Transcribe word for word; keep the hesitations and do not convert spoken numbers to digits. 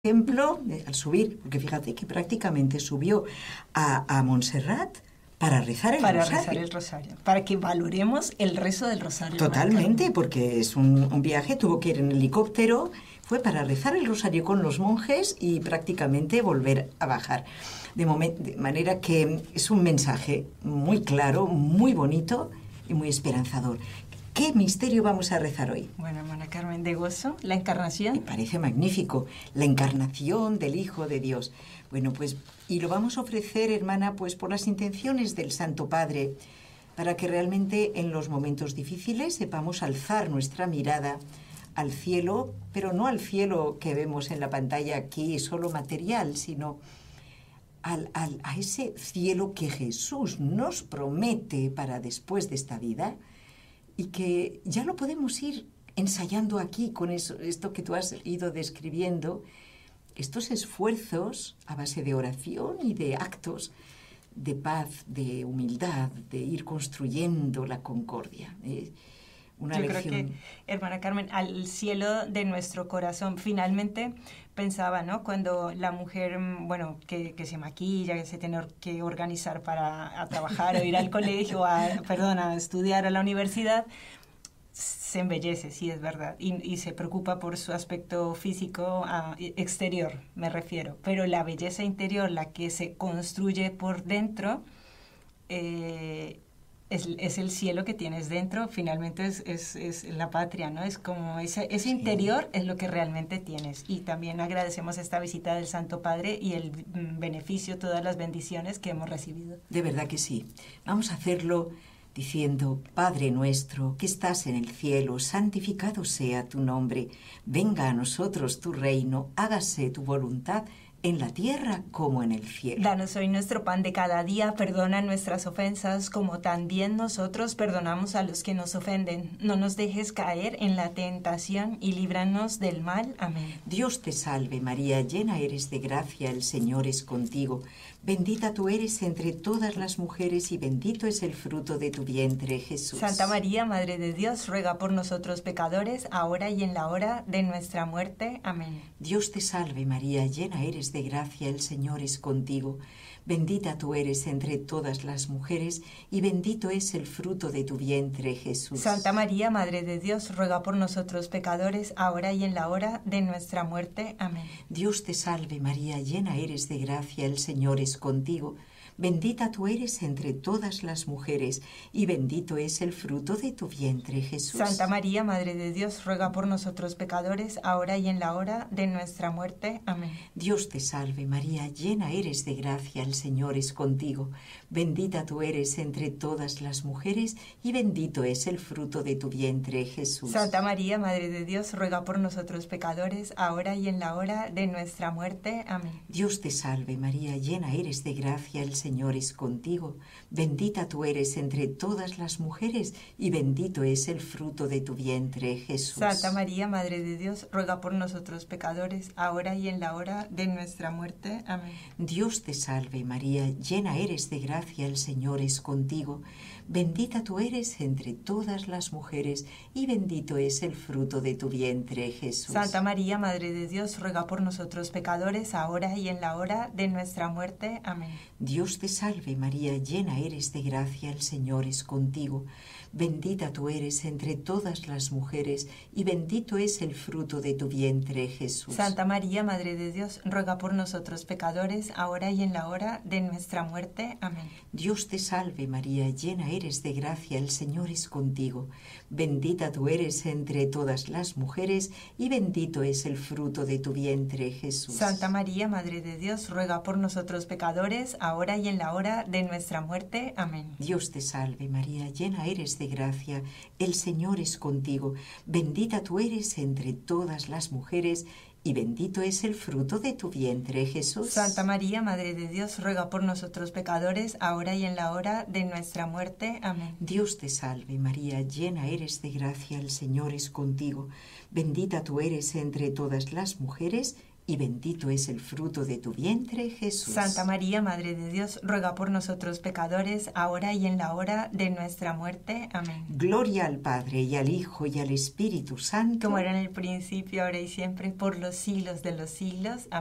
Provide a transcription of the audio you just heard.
ejemplo, al subir, porque fíjate que prácticamente subió a, a Montserrat para rezar el para rosario. rezar el rosario, para que valoremos el rezo del rosario. Totalmente, porque es un, un viaje, tuvo que ir en helicóptero, fue para rezar el rosario con los monjes y prácticamente volver a bajar. De, moment, de manera que es un mensaje muy claro, muy bonito y muy esperanzador. ¿Qué misterio vamos a rezar hoy? Bueno, hermana Carmen, de gozo, la encarnación. Me parece magnífico, la encarnación del Hijo de Dios. Bueno, pues, y lo vamos a ofrecer, hermana, pues por las intenciones del Santo Padre, para que realmente en los momentos difíciles sepamos alzar nuestra mirada al cielo, pero no al cielo que vemos en la pantalla aquí, solo material, sino al, al, a ese cielo que Jesús nos promete para después de esta vida, y que ya lo podemos ir ensayando aquí con eso, esto que tú has ido describiendo, estos esfuerzos a base de oración y de actos de paz, de humildad, de ir construyendo la concordia. Eh, una Yo lección... creo que, hermana Carmen, al cielo de nuestro corazón, finalmente pensaba, ¿no? Cuando la mujer, bueno, que, que se maquilla, que se tiene que organizar para a trabajar o ir al colegio, a, perdón, a estudiar a la universidad, se embellece, sí, es verdad, y, y se preocupa por su aspecto físico uh, exterior, me refiero, pero la belleza interior, la que se construye por dentro, eh, Es, es el cielo que tienes dentro, finalmente es, es, es la patria, ¿no? Es como ese, ese sí. interior es lo que realmente tienes. Y también agradecemos esta visita del Santo Padre y el beneficio, todas las bendiciones que hemos recibido. De verdad que sí. Vamos a hacerlo diciendo: Padre nuestro, que estás en el cielo, santificado sea tu nombre. Venga a nosotros tu reino, hágase tu voluntad, en la tierra como en el cielo. Danos hoy nuestro pan de cada día, perdona nuestras ofensas, como también nosotros perdonamos a los que nos ofenden. No nos dejes caer en la tentación y líbranos del mal. Amén. Dios te salve, María, llena eres de gracia, el Señor es contigo. Bendita tú eres entre todas las mujeres y bendito es el fruto de tu vientre, Jesús. Santa María, Madre de Dios, ruega por nosotros pecadores, ahora y en la hora de nuestra muerte. Amén. Dios te salve, María, llena eres de gracia, el Señor es contigo. Bendita tú eres entre todas las mujeres y bendito es el fruto de tu vientre, Jesús. Santa María, Madre de Dios, ruega por nosotros pecadores, ahora y en la hora de nuestra muerte. Amén. Dios te salve, María, llena eres de gracia, el Señor es contigo. Bendita tú eres entre todas las mujeres y bendito es el fruto de tu vientre, Jesús. Santa María, Madre de Dios, ruega por nosotros pecadores, ahora y en la hora de nuestra muerte. Amén. Dios te salve, María, llena eres de gracia, el Señor es contigo. Bendita tú eres entre todas las mujeres y bendito es el fruto de tu vientre, Jesús. Santa María, Madre de Dios, ruega por nosotros pecadores, ahora y en la hora de nuestra muerte. Amén. Dios te salve, María, llena eres de gracia, el Señor es contigo. Bendita tú eres entre todas las mujeres y bendito es el fruto de tu vientre, Jesús. Santa María, Madre de Dios, ruega por nosotros pecadores, ahora y en la hora de nuestra muerte. Amén. Dios te salve, María, llena eres de gracia, el Señor es contigo. Bendita tú eres entre todas las mujeres y bendito es el fruto de tu vientre, Jesús. Santa María, Madre de Dios, ruega por nosotros pecadores, ahora y en la hora de nuestra muerte. Amén. Dios te salve, María, llena eres de gracia, el Señor es contigo. Bendita tú eres entre todas las mujeres y bendito es el fruto de tu vientre, Jesús. Santa María, Madre de Dios, ruega por nosotros pecadores, ahora y en la hora de nuestra muerte. Amén. Dios te salve, María, llena eres de gracia, el Señor es contigo. Bendita tú eres entre todas las mujeres y bendito es el fruto de tu vientre, Jesús. Santa María, Madre de Dios, ruega por nosotros pecadores, ahora y en la hora de nuestra muerte. Amén. Dios te salve, María, llena eres de gracia, el Señor es contigo. Bendita tú eres entre todas las mujeres y bendito es el fruto de tu vientre, Jesús. Santa María, Madre de Dios, ruega por nosotros pecadores, ahora y en la hora de nuestra muerte. Amén. Dios te salve, María, llena eres de gracia, el Señor es contigo. Bendita tú eres entre todas las mujeres y bendito es el fruto de tu vientre, Jesús. Santa María, Madre de Dios, ruega por nosotros pecadores, ahora y en la hora de nuestra muerte. Amén. Gloria al Padre, y al Hijo, y al Espíritu Santo. Como era en el principio, ahora y siempre, por los siglos de los siglos. Amén.